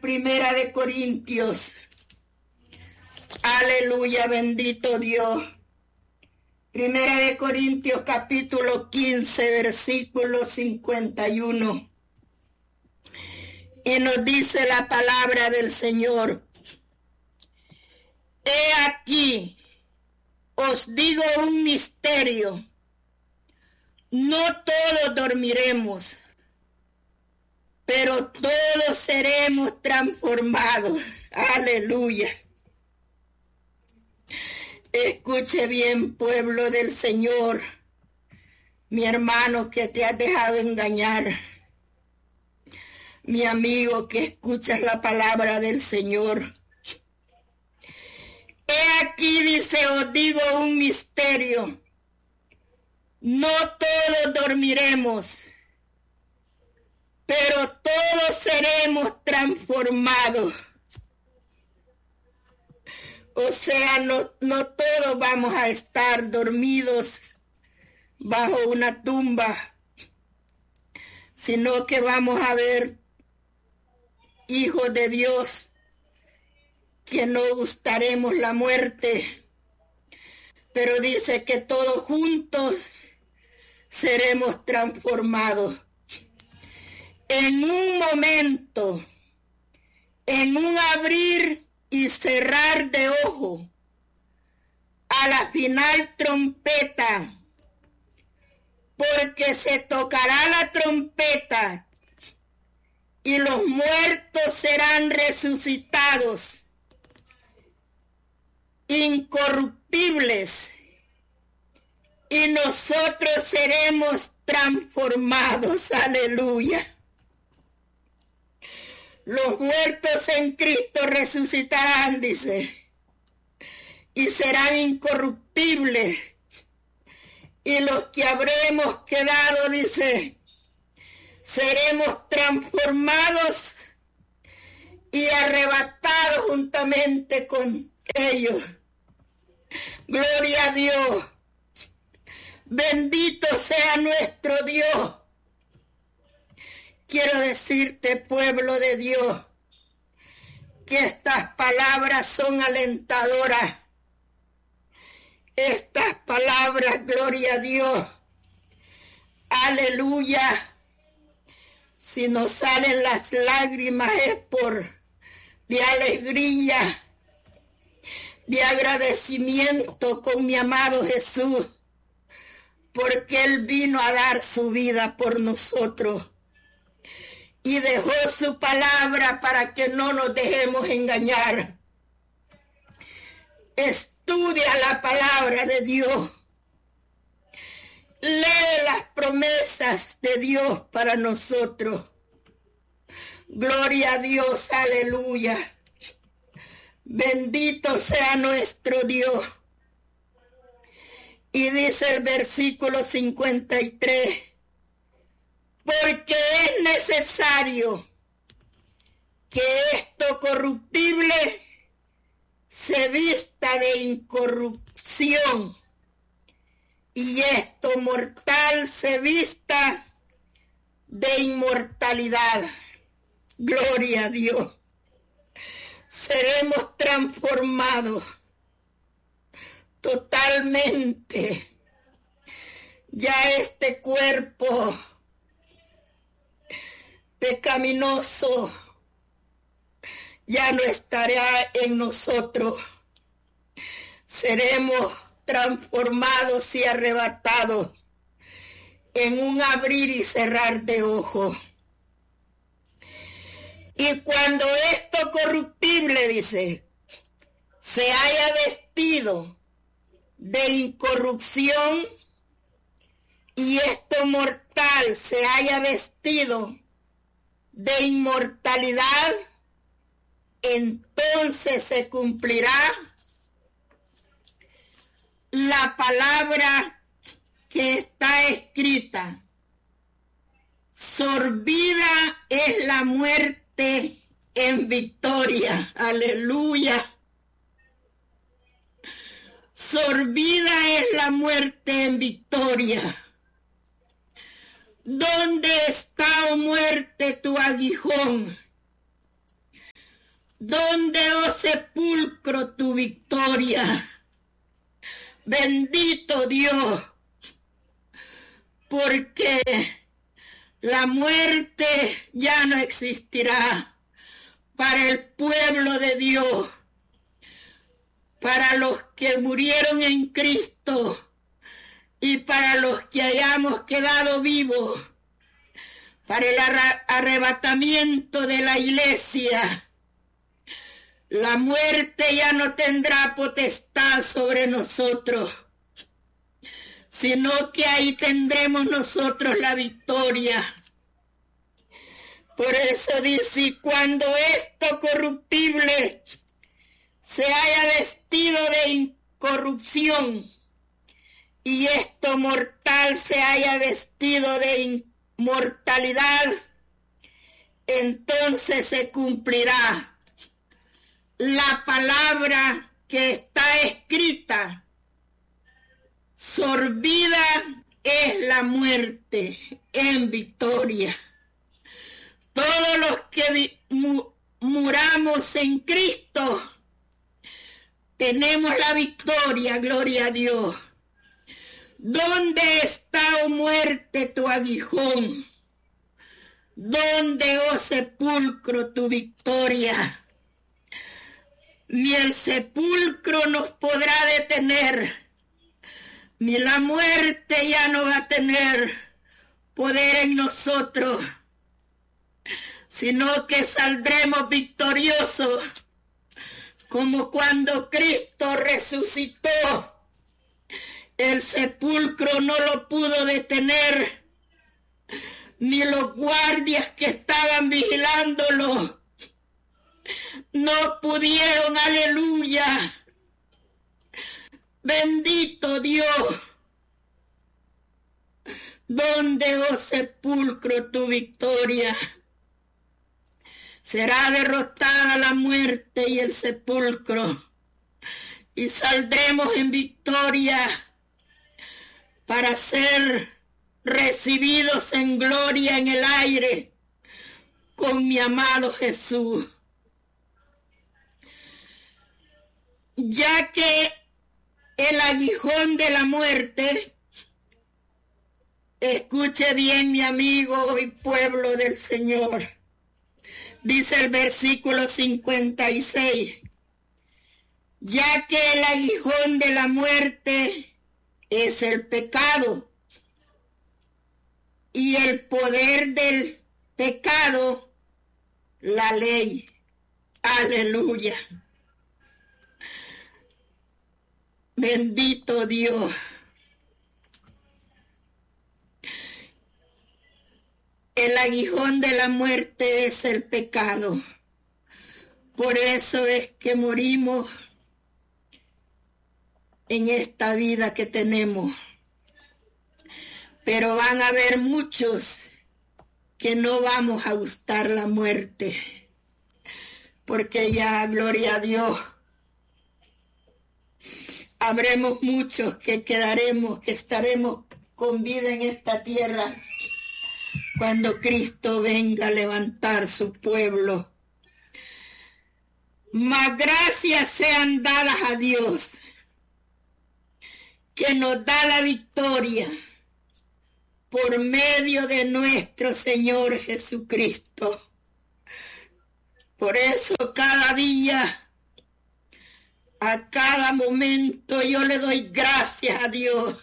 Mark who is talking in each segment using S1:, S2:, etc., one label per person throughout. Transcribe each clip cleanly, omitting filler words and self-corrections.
S1: Primera de Corintios. Aleluya, bendito Dios. Primera de Corintios capítulo 15, versículo 51. Y nos dice la palabra del Señor: He aquí, os digo un misterio, no todos dormiremos, pero todos seremos transformados. Aleluya. Escuche bien, pueblo del Señor, mi hermano que te has dejado engañar, mi amigo que escuchas la palabra del Señor. He aquí, dice, os digo un misterio, no todos dormiremos, pero todos seremos transformados. O sea, no todos vamos a estar dormidos bajo una tumba, sino que vamos a ver hijos de Dios que no gustaremos la muerte, pero dice que todos juntos seremos transformados. En un momento, en un abrir y cerrar de ojo, a la final trompeta, porque se tocará la trompeta y los muertos serán resucitados, incorruptibles, y nosotros seremos transformados. Aleluya. Los muertos en Cristo resucitarán, dice, y serán incorruptibles. Y los que habremos quedado, dice, seremos transformados y arrebatados juntamente con ellos. Gloria a Dios. Bendito sea nuestro Dios. Quiero decirte, pueblo de Dios, que estas palabras son alentadoras. Estas palabras, gloria a Dios, aleluya. Si nos salen las lágrimas es por de alegría, de agradecimiento con mi amado Jesús, porque Él vino a dar su vida por nosotros. Y dejó su palabra para que no nos dejemos engañar. Estudia la palabra de Dios. Lee las promesas de Dios para nosotros. Gloria a Dios, aleluya. Bendito sea nuestro Dios. Y dice el versículo 53. Porque es necesario que esto corruptible se vista de incorrupción y esto mortal se vista de inmortalidad. Gloria a Dios. Seremos transformados totalmente. Ya este cuerpo pecaminoso ya no estará en nosotros. Seremos transformados y arrebatados en un abrir y cerrar de ojos. Y cuando esto corruptible, dice, se haya vestido de incorrupción y esto mortal se haya vestido de inmortalidad, entonces se cumplirá la palabra que está escrita: sorbida es la muerte en victoria. Aleluya. Sorbida es la muerte en victoria. ¿Dónde está, oh muerte, tu aguijón? ¿Dónde, oh sepulcro, tu victoria? Bendito Dios, porque la muerte ya no existirá para el pueblo de Dios, para los que murieron en Cristo y para los que hayamos quedado vivos, para el arrebatamiento de la iglesia. La muerte ya no tendrá potestad sobre nosotros, sino que ahí tendremos nosotros la victoria. Por eso dice, cuando esto corruptible se haya vestido de incorrupción y esto mortal se haya vestido de inmortalidad, entonces se cumplirá la palabra que está escrita: sorbida es la muerte en victoria. Todos los que muramos en Cristo tenemos la victoria, gloria a Dios. ¿Dónde está, oh muerte, tu aguijón? ¿Dónde, oh sepulcro, tu victoria? Ni el sepulcro nos podrá detener, ni la muerte ya no va a tener poder en nosotros, sino que saldremos victoriosos, como cuando Cristo resucitó. El sepulcro no lo pudo detener, ni los guardias que estaban vigilándolo no pudieron, aleluya. Bendito Dios. ¿Dónde, oh sepulcro, tu victoria? Será derrotada la muerte y el sepulcro, y saldremos en victoria para ser recibidos en gloria en el aire con mi amado Jesús. Ya que el aguijón de la muerte, escuche bien mi amigo y pueblo del Señor, dice el versículo 56, ya que el aguijón de la muerte es el pecado, y el poder del pecado, la ley. Aleluya. Bendito Dios. El aguijón de la muerte es el pecado. Por eso es que morimos en esta vida que tenemos. Pero van a haber muchos que no vamos a gustar la muerte, porque ya, gloria a Dios, habremos muchos que quedaremos, que estaremos con vida en esta tierra cuando Cristo venga a levantar su pueblo. Mas gracias sean dadas a Dios, que nos da la victoria por medio de nuestro Señor Jesucristo. Por eso cada día, a cada momento, yo le doy gracias a Dios,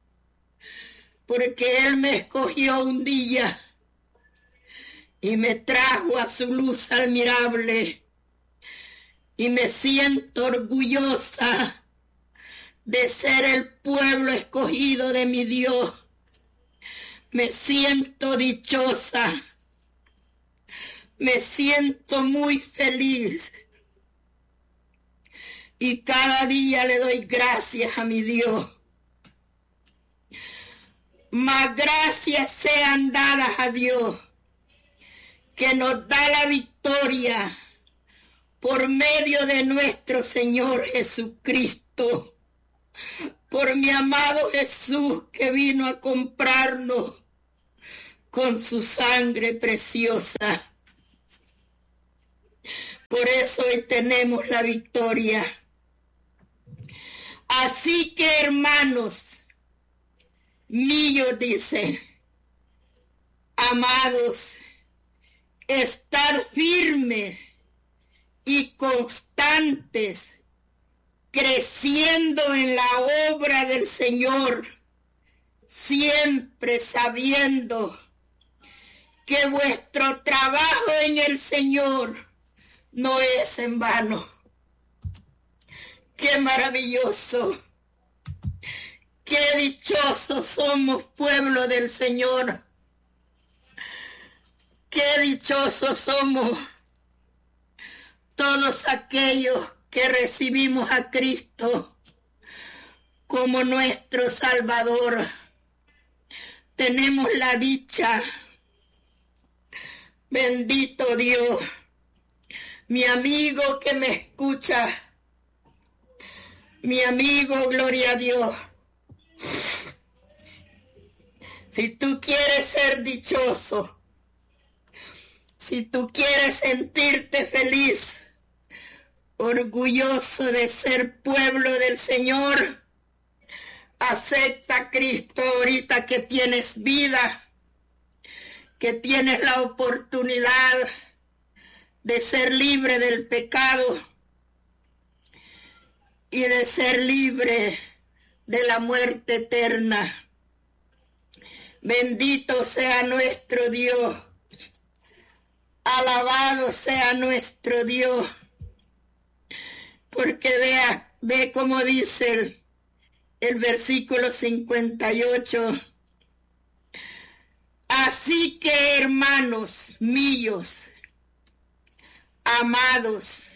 S1: porque Él me escogió un día y me trajo a su luz admirable, y me siento orgullosa de ser el pueblo escogido de mi Dios. Me siento dichosa, me siento muy feliz, y cada día le doy gracias a mi Dios. Mas gracias sean dadas a Dios, que nos da la victoria por medio de nuestro Señor Jesucristo, por mi amado Jesús, que vino a comprarnos con su sangre preciosa. Por eso hoy tenemos la victoria. Así que, hermanos míos, dice, amados, estar firmes y constantes, creciendo en la obra del Señor, siempre sabiendo que vuestro trabajo en el Señor no es en vano. ¡Qué maravilloso! ¡Qué dichosos somos, pueblo del Señor! ¡Qué dichosos somos todos aquellos que recibimos a Cristo como nuestro Salvador! Tenemos la dicha. Bendito Dios. Mi amigo que me escucha, mi amigo, gloria a Dios. Si tú quieres ser dichoso, si tú quieres sentirte feliz, orgulloso de ser pueblo del Señor, acepta a Cristo ahorita que tienes vida, que tienes la oportunidad de ser libre del pecado y de ser libre de la muerte eterna. Bendito sea nuestro Dios. Alabado sea nuestro Dios. Porque ve como dice el versículo 58. Así que, hermanos míos, amados,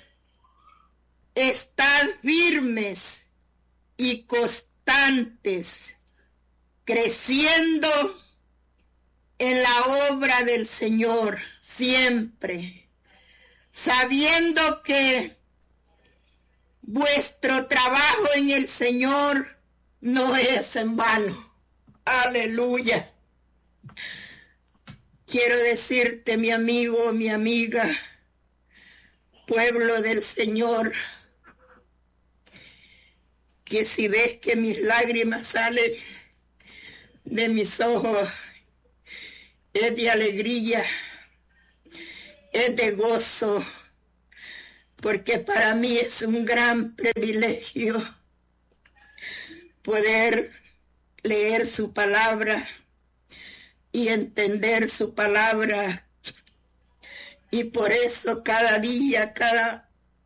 S1: estad firmes y constantes, creciendo en la obra del Señor siempre, sabiendo que vuestro trabajo en el Señor no es en vano. Aleluya. Quiero decirte, mi amigo, mi amiga, pueblo del Señor, que si ves que mis lágrimas salen de mis ojos, es de alegría, es de gozo, porque para mí es un gran privilegio poder leer su palabra y entender su palabra. Y por eso cada día, cada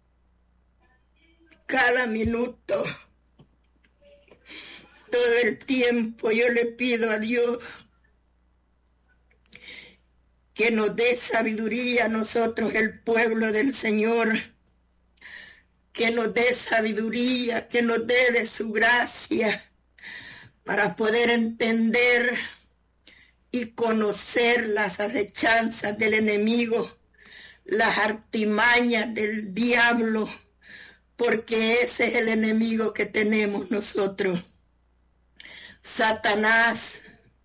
S1: minuto, todo el tiempo yo le pido a Dios que nos dé sabiduría a nosotros, el pueblo del Señor, que nos dé sabiduría, que nos dé de su gracia para poder entender y conocer las acechanzas del enemigo, las artimañas del diablo, porque ese es el enemigo que tenemos nosotros. Satanás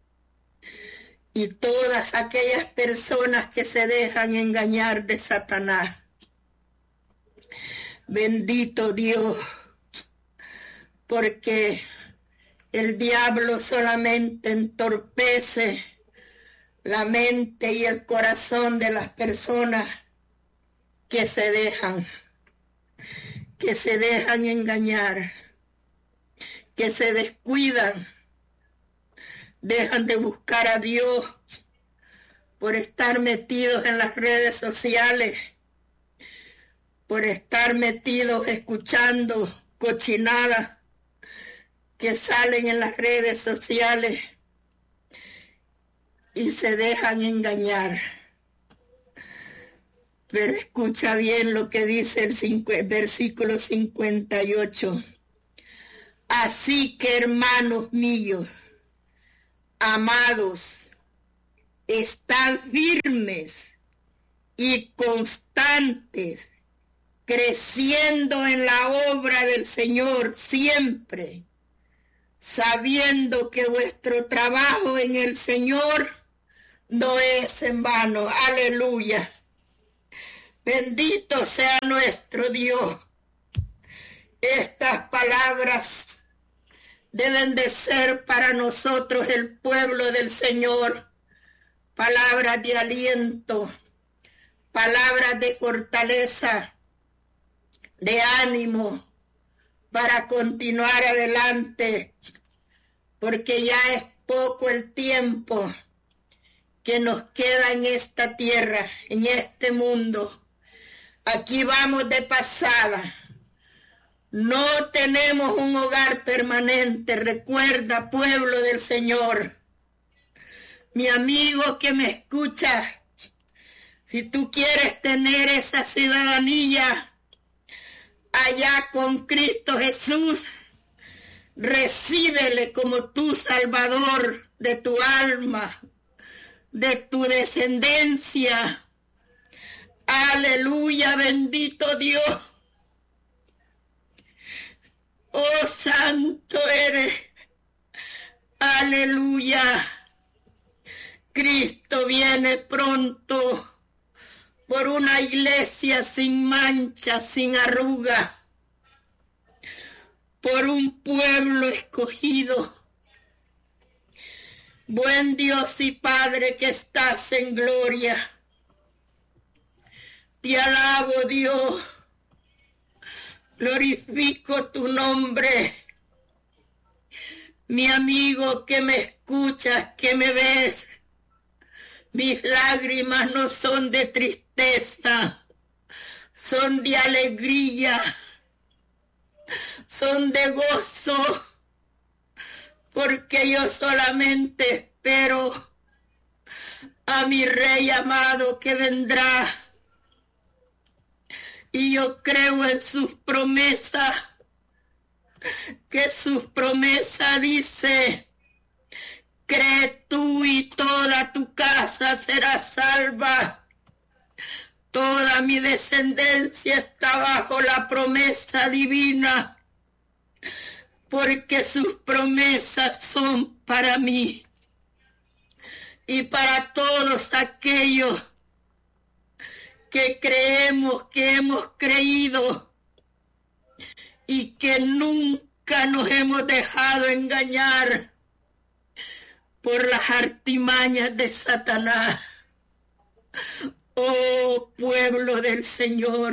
S1: y todas aquellas personas que se dejan engañar de Satanás. Bendito Dios, porque el diablo solamente entorpece la mente y el corazón de las personas que se dejan engañar, que se descuidan, dejan de buscar a Dios por estar metidos en las redes sociales, por estar metidos escuchando cochinadas que salen en las redes sociales y se dejan engañar. Pero escucha bien lo que dice el versículo 58. Así que, hermanos míos, amados, estad firmes y constantes, creciendo en la obra del Señor siempre, sabiendo que vuestro trabajo en el Señor no es en vano. Aleluya. Bendito sea nuestro Dios. Estas palabras deben de ser para nosotros, el pueblo del Señor, palabras de aliento, palabras de fortaleza, de ánimo para continuar adelante, porque ya es poco el tiempo que nos queda en esta tierra, en este mundo. Aquí vamos de pasada. No tenemos un hogar permanente. Recuerda, pueblo del Señor, mi amigo que me escucha, si tú quieres tener esa ciudadanía allá con Cristo Jesús, recíbele como tu Salvador de tu alma, de tu descendencia. Aleluya, bendito Dios. Oh, santo eres. Aleluya. Cristo viene pronto por una iglesia sin mancha, sin arruga, por un pueblo escogido. Buen Dios y Padre que estás en gloria, te alabo, Dios, glorifico tu nombre. Mi amigo que me escuchas, que me ves, mis lágrimas no son de tristeza, son de alegría, son de gozo, porque yo solamente espero a mi Rey amado que vendrá. Y yo creo en sus promesas, que sus promesas dice: cree tú y toda tu casa será salva. Toda mi descendencia está bajo la promesa divina, porque sus promesas son para mí y para todos aquellos que creemos, que hemos creído y que nunca nos hemos dejado engañar por las artimañas de Satanás. Oh, pueblo del Señor,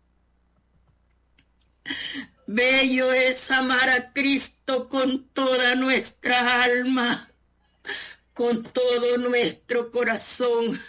S1: bello es amar a Cristo con toda nuestra alma, con todo nuestro corazón.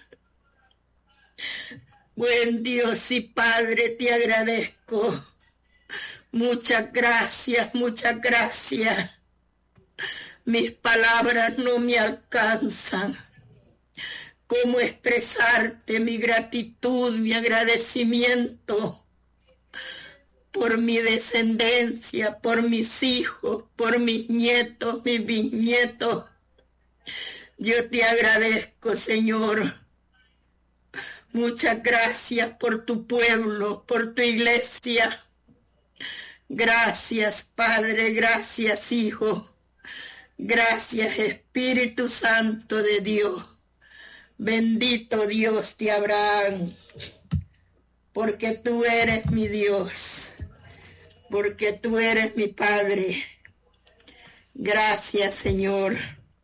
S1: Buen Dios y Padre, te agradezco. Muchas gracias, muchas gracias. Mis palabras no me alcanzan. ¿Cómo expresarte mi gratitud, mi agradecimiento por mi descendencia, por mis hijos, por mis nietos, mis bisnietos? Yo te agradezco, Señor. Muchas gracias por tu pueblo, por tu iglesia. Gracias, Padre, gracias, Hijo. Gracias, Espíritu Santo de Dios. Bendito Dios de Abraham, porque tú eres mi Dios, porque tú eres mi Padre. Gracias, Señor.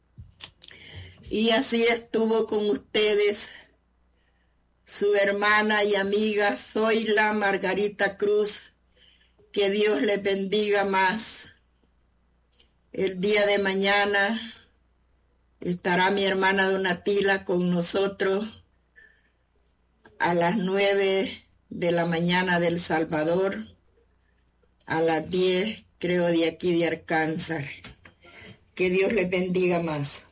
S1: Y así estuvo con ustedes su hermana y amiga Zoila Margarita Cruz. Que Dios les bendiga más. El día de mañana estará mi hermana Donatila con nosotros a las 9 de la mañana del Salvador, a las 10 creo de aquí de Arkansas. Que Dios les bendiga más.